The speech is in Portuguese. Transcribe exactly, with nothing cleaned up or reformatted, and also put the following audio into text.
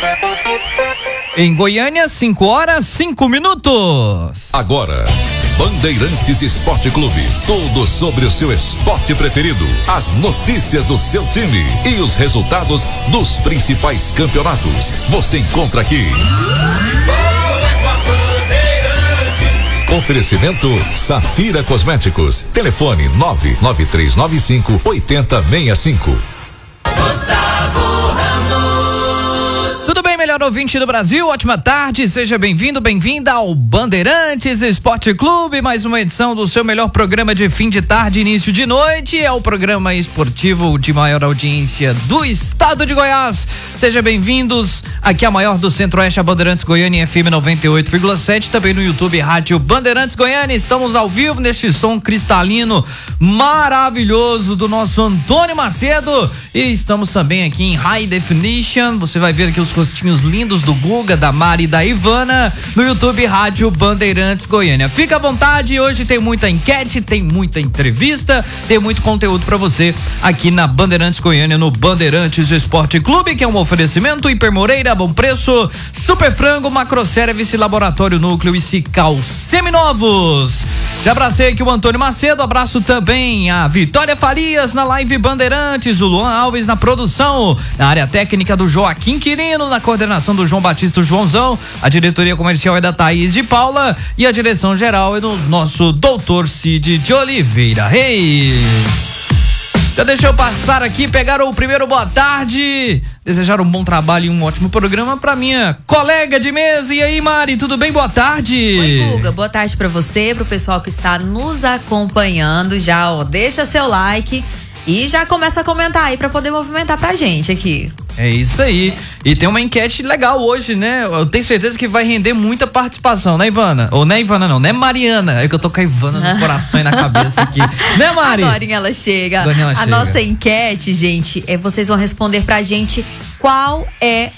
Em Goiânia, cinco horas, cinco minutos. Agora, Bandeirantes Esporte Clube. Tudo sobre o seu esporte preferido. As notícias do seu time e os resultados dos principais campeonatos. Você encontra aqui. Oferecimento Safira Cosméticos. Telefone nove nove três nove cinco oito zero seis cinco. Tudo bem, melhor ouvinte do Brasil? Ótima tarde, seja bem-vindo, bem-vinda ao Bandeirantes Esporte Clube, mais uma edição do seu melhor programa de fim de tarde, início de noite. É o programa esportivo de maior audiência do estado de Goiás. Sejam bem-vindos aqui a maior do Centro-Oeste, a Bandeirantes Goiânia F M noventa e oito vírgula sete, também no YouTube Rádio Bandeirantes Goiânia. Estamos ao vivo neste som cristalino maravilhoso do nosso Antônio Macedo e estamos também aqui em High Definition. Você vai ver aqui os rostinhos lindos do Guga, da Mari e da Ivana no YouTube Rádio Bandeirantes Goiânia. Fica à vontade, hoje tem muita enquete, tem muita entrevista, tem muito conteúdo pra você aqui na Bandeirantes Goiânia, no Bandeirantes Esporte Clube, que é um oferecimento Hiper Moreira, Bom Preço, Super Frango, Macroservice, Laboratório Núcleo e Cical Seminovos. Já abracei aqui o Antônio Macedo, abraço também a Vitória Farias na live Bandeirantes, o Luan Alves na produção, na área técnica do Joaquim Quirino, na coordenação do João Batista o Joãozão, a diretoria comercial é da Thaís de Paula e a direção geral é do nosso doutor Cid de Oliveira Reis. Já deixa eu passar aqui, pegar o primeiro boa tarde, desejar um bom trabalho e um ótimo programa pra minha colega de mesa. E aí, Mari, tudo bem? Boa tarde. Oi, Guga, boa tarde pra você, pro pessoal que está nos acompanhando. Já, ó, deixa seu like e já começa a comentar aí pra poder movimentar pra gente aqui. É isso aí. E tem uma enquete legal hoje, né? Eu tenho certeza que vai render muita participação, né, Ivana? Ou não é Ivana, não, né, Mariana? É que eu tô com a Ivana no coração e na cabeça aqui. Né, Mari? Agora ela chega. Agora ela a chega. nossa enquete, gente, é vocês vão responder pra gente qual é